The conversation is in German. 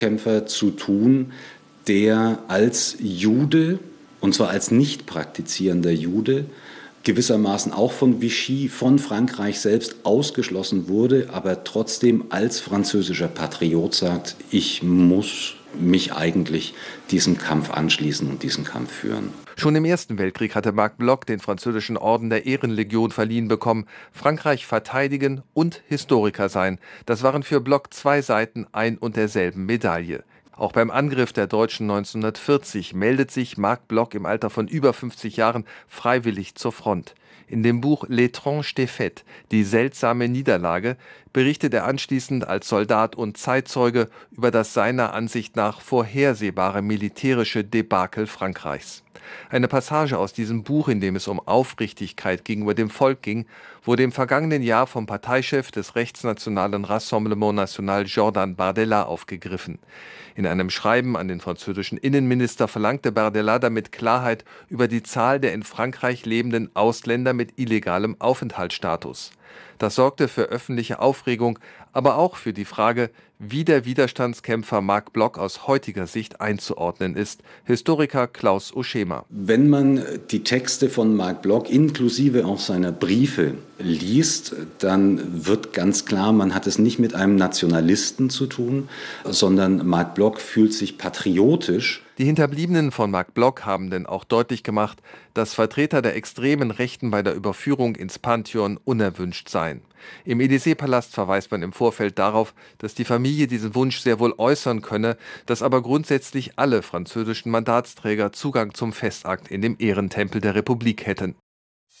Kämpfer zu tun, der als Jude, und zwar als nicht praktizierender Jude, gewissermaßen auch von Vichy, von Frankreich selbst ausgeschlossen wurde, aber trotzdem als französischer Patriot sagt, ich muss mich eigentlich diesem Kampf anschließen und diesen Kampf führen. Schon im Ersten Weltkrieg hatte Marc Bloch den französischen Orden der Ehrenlegion verliehen bekommen. Frankreich verteidigen und Historiker sein. Das waren für Bloch zwei Seiten ein und derselben Medaille. Auch beim Angriff der Deutschen 1940 meldet sich Marc Bloch im Alter von über 50 Jahren freiwillig zur Front. In dem Buch L'étrange défaite, die seltsame Niederlage, berichtet er anschließend als Soldat und Zeitzeuge über das seiner Ansicht nach vorhersehbare militärische Debakel Frankreichs. Eine Passage aus diesem Buch, in dem es um Aufrichtigkeit gegenüber dem Volk ging, wurde im vergangenen Jahr vom Parteichef des rechtsnationalen Rassemblement National Jordan Bardella aufgegriffen. In einem Schreiben an den französischen Innenminister verlangte Bardella damit Klarheit über die Zahl der in Frankreich lebenden Ausländer mit illegalem Aufenthaltsstatus. Das sorgte für öffentliche Aufregung, aber auch für die Frage, wie der Widerstandskämpfer Marc Bloch aus heutiger Sicht einzuordnen ist. Historiker Klaus Oschema. Wenn man die Texte von Marc Bloch inklusive auch seiner Briefe liest, dann wird ganz klar, man hat es nicht mit einem Nationalisten zu tun, sondern Marc Bloch fühlt sich patriotisch. Die Hinterbliebenen von Marc Bloch haben denn auch deutlich gemacht, dass Vertreter der extremen Rechten bei der Überführung ins Pantheon unerwünscht seien. Im Élysée-Palast verweist man im Vorfeld darauf, dass die Familie diesen Wunsch sehr wohl äußern könne, dass aber grundsätzlich alle französischen Mandatsträger Zugang zum Festakt in dem Ehrentempel der Republik hätten.